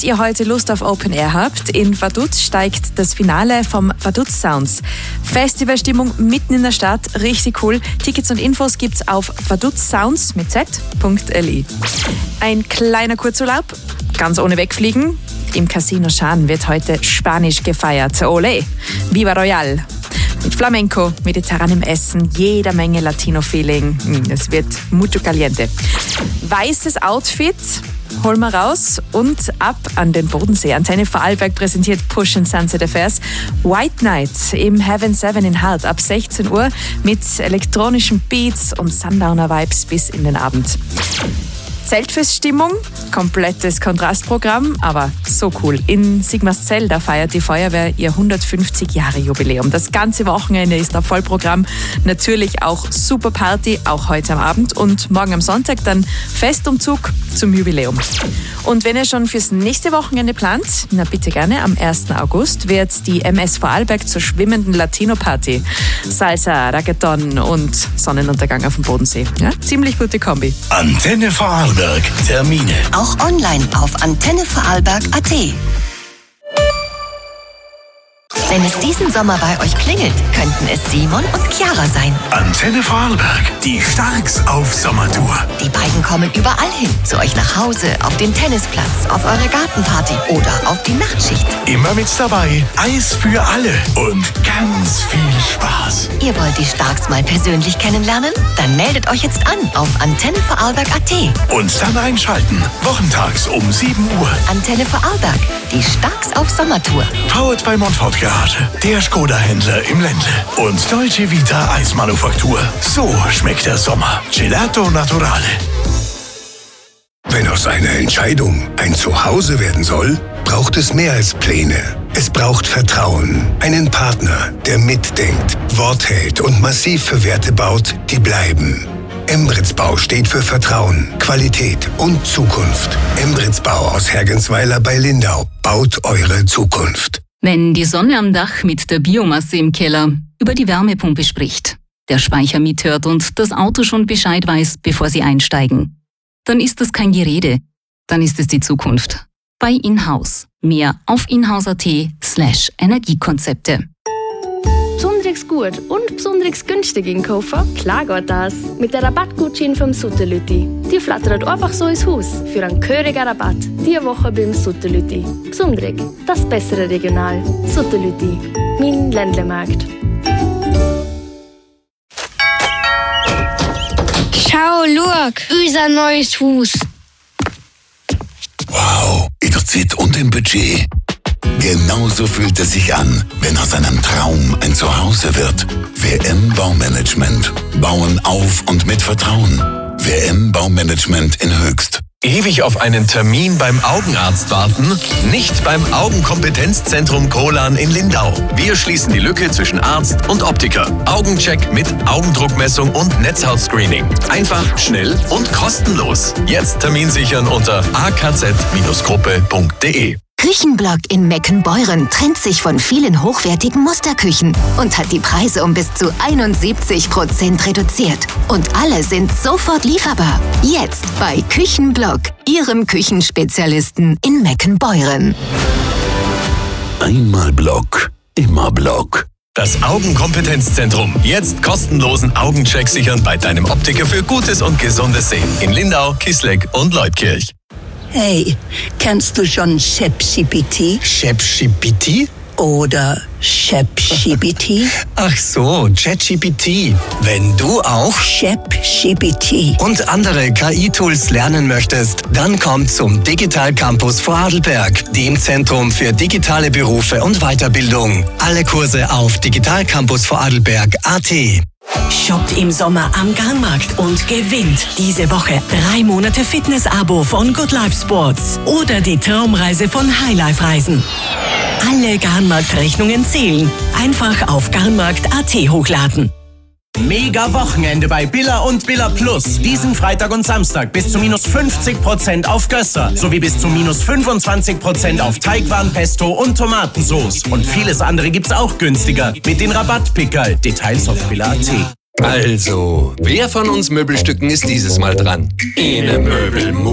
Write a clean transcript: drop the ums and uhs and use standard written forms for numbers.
ihr heute Lust auf Open Air habt, in Vaduz steigt das Finale vom Vaduz Sounds. Festivalstimmung mitten in der Stadt, richtig cool. Tickets und Infos gibt's auf vaduzsounds mit z.li. Ein kleiner Kurzurlaub, ganz ohne wegfliegen. Im Casino Schan wird heute Spanisch gefeiert. Olé! Viva Royal! Mit Flamenco, mediterranem Essen, jeder Menge Latino-Feeling. Es wird mucho caliente. Weißes Outfit holen wir raus und ab an den Bodensee. Antenne Vorarlberg präsentiert Push and Sunset Affairs. White Night im Heaven 7 in Hart ab 16 Uhr mit elektronischen Beats und Sundowner-Vibes bis in den Abend. Zeltfeststimmung, komplettes Kontrastprogramm, aber so cool. In Sigmarszell, da feiert die Feuerwehr ihr 150-Jahre-Jubiläum. Das ganze Wochenende ist auf Vollprogramm. Natürlich auch super Party, auch heute am Abend und morgen am Sonntag dann Festumzug zum Jubiläum. Und wenn ihr schon fürs nächste Wochenende plant, na bitte gerne, am 1. August wird die MS Vorarlberg zur schwimmenden Latino-Party. Salsa, Reggaeton und Sonnenuntergang auf dem Bodensee. Ja, ziemlich gute Kombi. Antenne Vorarlberg. Termine. Auch online auf antennevorarlberg.at. Wenn es diesen Sommer bei euch klingelt, könnten es Simon und Chiara sein. Antenne Vorarlberg, die Starks auf Sommertour. Die beiden kommen überall hin, zu euch nach Hause, auf den Tennisplatz, auf eure Gartenparty oder auf die Nachtschicht. Immer mit dabei, Eis für alle und ganz viel Spaß. Ihr wollt die Starks mal persönlich kennenlernen? Dann meldet euch jetzt an auf antennevorarlberg.at. Und dann einschalten, wochentags um 7 Uhr. Antenne Vorarlberg, die Starks auf Sommertour. Powered by Montfort Garage, der Skoda-Händler im Ländle. Und Dolce Vita Eismanufaktur. So schmeckt der Sommer. Gelato Naturale. Wenn aus einer Entscheidung ein Zuhause werden soll, braucht es mehr als Pläne. Es braucht Vertrauen, einen Partner, der mitdenkt, Wort hält und massiv für Werte baut, die bleiben. Embritz Bau steht für Vertrauen, Qualität und Zukunft. Embritz Bau aus Hergensweiler bei Lindau baut eure Zukunft. Wenn die Sonne am Dach mit der Biomasse im Keller über die Wärmepumpe spricht, der Speicher mithört und das Auto schon Bescheid weiß, bevor Sie einsteigen, dann ist das kein Gerede, dann ist es die Zukunft. Bei Inhouse. Mehr auf inhouse.at/Energiekonzepte. Besonders gut und besonders günstig einkaufen? Klar geht das. Mit der Rabattgutschein vom Sutterlütti. Die flattert einfach so ins Haus für einen gehörigen Rabatt. Diese Woche beim Sutterlütti. Besonders, das bessere Regional. Sutterlütti. Mein Ländlemarkt. Schau, schau, unser neues Haus. Wow, in der Zeit und im Budget. Genauso fühlt es sich an, wenn aus einem Traum ein Zuhause wird. WM Baumanagement. Bauen auf und mit Vertrauen. WM Baumanagement in Höchst. Ewig auf einen Termin beim Augenarzt warten? Nicht beim Augenkompetenzzentrum Kolan in Lindau. Wir schließen die Lücke zwischen Arzt und Optiker. Augencheck mit Augendruckmessung und Netzhautscreening. Einfach, schnell und kostenlos. Jetzt Termin sichern unter akz-gruppe.de. Küchenblock in Meckenbeuren trennt sich von vielen hochwertigen Musterküchen und hat die Preise um bis zu 71% reduziert. Und alle sind sofort lieferbar. Jetzt bei Küchenblock, Ihrem Küchenspezialisten in Meckenbeuren. Einmal Block, immer Block. Das Augenkompetenzzentrum. Jetzt kostenlosen Augencheck sichern bei deinem Optiker für gutes und gesundes Sehen. In Lindau, Kisleck und Leutkirch. Hey, kennst du schon ChatGPT? ChatGPT? Oder ChatGPT? Ach so, ChatGPT. Wenn du auch ChatGPT und andere KI-Tools lernen möchtest, dann komm zum Digital Campus Vorarlberg, dem Zentrum für digitale Berufe und Weiterbildung. Alle Kurse auf digitalcampusvorarlberg.at. Shoppt im Sommer am Garnmarkt und gewinnt diese Woche 3 Monate Fitness-Abo von Good Life Sports oder die Traumreise von Highlife Reisen. Alle Garnmarkt-Rechnungen zählen. Einfach auf garnmarkt.at hochladen. Mega Wochenende bei Billa und Billa Plus. Diesen Freitag und Samstag bis zu minus 50% auf Gösser sowie bis zu minus 25% auf Teigwaren, Pesto und Tomatensauce. Und vieles andere gibt's auch günstiger mit den Rabattpickerl. Details auf Billa.at. Also, wer von uns Möbelstücken ist dieses Mal dran? Ene Möbel